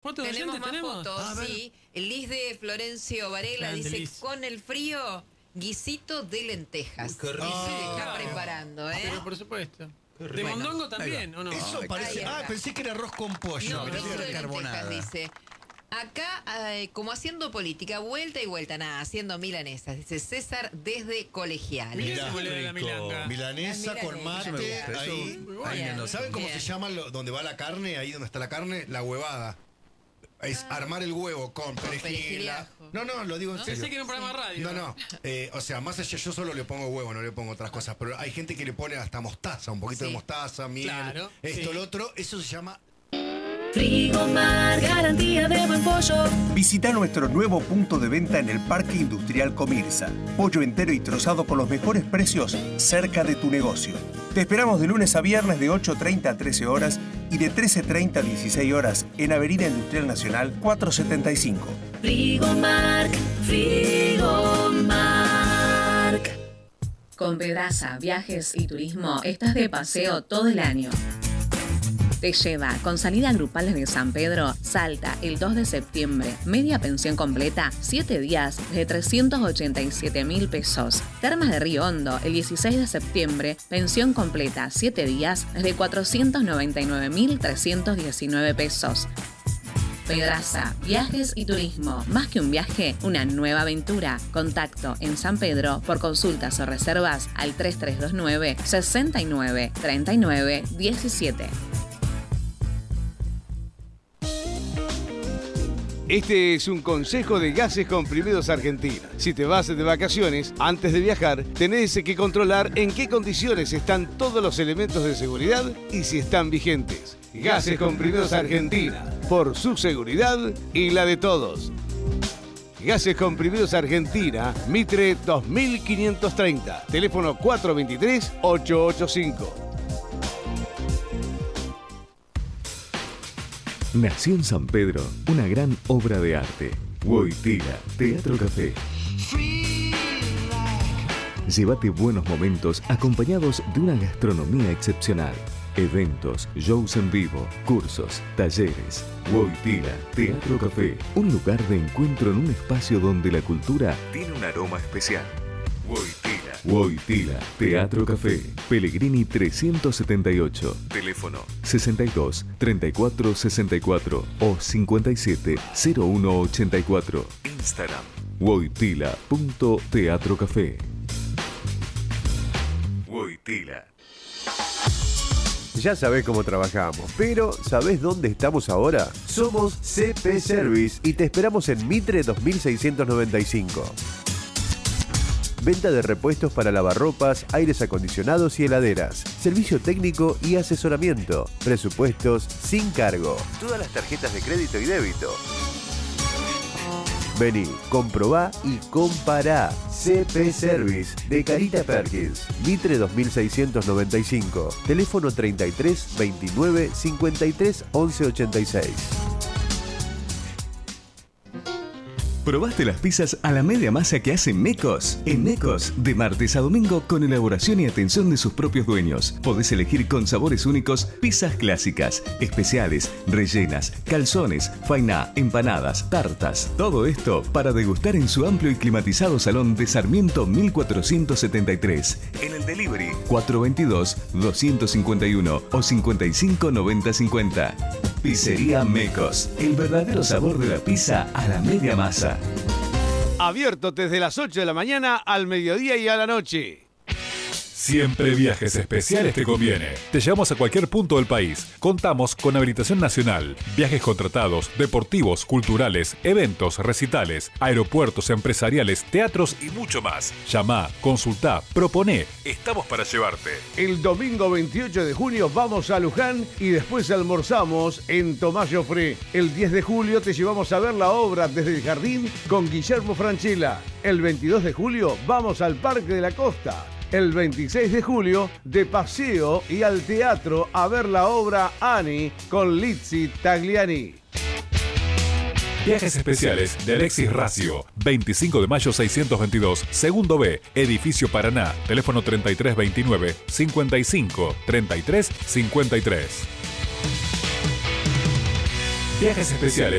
¿Cuántos Tenemos oyentes más tenemos? fotos, sí. El Liz de Florencio Varela Grande, dice, Liz. con el frío, guisito de lentejas. Uy, qué rico. Se está Claro. preparando, ¿eh? Pero por supuesto. ¿De rico. mondongo también, Ahí va. ¿o no? Eso parece. ahí Ah, está. pensé que era arroz con pollo. No, Mirá, guisito de carbonada. lentejas, dice. Acá, como haciendo política, vuelta y vuelta, nada, haciendo milanesas. Dice César desde Colegiales. Mirá, Mirá, se vuelve la rico. milanga. Milanesa La con milanesa, mate. mirá. Ahí, Muy ahí bueno. ¿saben cómo Bien. se llama donde va la carne? Ahí donde está la carne, la huevada. Es armar el huevo con perejil y perejil. ajo. No, lo digo en serio. Pensé que era un programa de radio. No. O sea, más allá, yo solo le pongo huevo, no le pongo otras cosas. Pero hay gente que le pone hasta mostaza, un poquito de Sí. mostaza, miel, Claro, esto, sí. lo otro. Eso se llama. Frigomar, garantía de buen pollo. Visita nuestro nuevo punto de venta en el Parque Industrial Comirsa. Pollo entero y trozado con los mejores precios cerca de tu negocio. Te esperamos de lunes a viernes de 8:30 a 13 horas y de 13:30 a 16 horas en Avenida Industrial Nacional 475. Frigomar, Frigomar. Con Pedraza, Viajes y Turismo estás de paseo todo el año. Te lleva con salida grupal desde San Pedro, Salta, el 2 de septiembre, media pensión completa, 7 días de 387.000 pesos. Termas de Río Hondo, el 16 de septiembre, pensión completa, 7 días de 499.319 pesos. Pedraza, Viajes y Turismo. Más que un viaje, una nueva aventura. Contacto en San Pedro por consultas o reservas al 3329 69 39 17. Este es un consejo de Gases Comprimidos Argentina. Si te vas de vacaciones, antes de viajar, tenés que controlar en qué condiciones están todos los elementos de seguridad y si están vigentes. Gases Comprimidos Argentina, por su seguridad y la de todos. Gases Comprimidos Argentina, Mitre 2530, teléfono 423-885. Nació en San Pedro una gran obra de arte. Wojtyla, Teatro Café. Llévate buenos momentos acompañados de una gastronomía excepcional. Eventos, shows en vivo, cursos, talleres. Wojtyla, Teatro Café. Un lugar de encuentro en un espacio donde la cultura tiene un aroma especial. Wojtyla, Teatro Café. Pellegrini 378. Teléfono 62 34 64 o 57 01 84. Instagram wojtyla.teatrocafé. Wojtyla. Ya sabés cómo trabajamos, pero ¿sabés dónde estamos ahora? Somos CP Service y te esperamos en Mitre 2695. Venta de repuestos para lavarropas, aires acondicionados y heladeras. Servicio técnico y asesoramiento. Presupuestos sin cargo. Todas las tarjetas de crédito y débito. Vení, comprobá y compará. CP Service de Carita Perkins. Mitre 2695. Teléfono 33 29 53 11 86. ¿Probaste las pizzas a la media masa que hace Mecos? En Mecos, de martes a domingo, con elaboración y atención de sus propios dueños. Podés elegir con sabores únicos pizzas clásicas, especiales, rellenas, calzones, fainá, empanadas, tartas. Todo esto para degustar en su amplio y climatizado salón de Sarmiento 1473. En el delivery 422-251 o 559050. Pizzería Mecos, el verdadero sabor de la pizza a la media masa. Abierto desde las 8 de la mañana al mediodía y a la noche. Siempre Viajes Especiales te conviene. Te llevamos a cualquier punto del país. Contamos con habilitación nacional, viajes contratados, deportivos, culturales, eventos, recitales, aeropuertos, empresariales, teatros y mucho más. Llama, consultá, proponé. Estamos para llevarte. El domingo 28 de junio vamos a Luján y después almorzamos en Tomás Joffre. El 10 de julio te llevamos a ver la obra desde el jardín con Guillermo Francella. El 22 de julio vamos al Parque de la Costa. El 26 de julio, de paseo y al teatro a ver la obra Annie con Lizzy Tagliani. Viajes Especiales de Alexis Racio. 25 de mayo 622, segundo B, Edificio Paraná. Teléfono 3329 55 33 53. Viajes Especiales